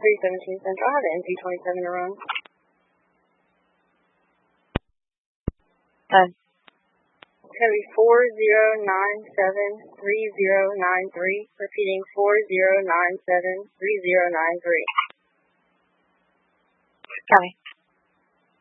317 Central. I have the NP27 to run. Code 40973093. Repeating 40973093. Copy.